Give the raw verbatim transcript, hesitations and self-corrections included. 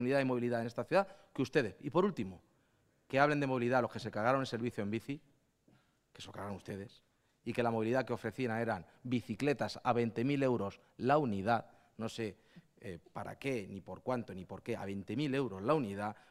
unidad de movilidad en esta ciudad que ustedes. Y por último, que hablen de movilidad los que se cagaron el servicio en bici, que se lo cagaron ustedes, y que la movilidad que ofrecían eran bicicletas a veinte mil euros la unidad, no sé eh, para qué, ni por cuánto, ni por qué, a veinte mil euros la unidad,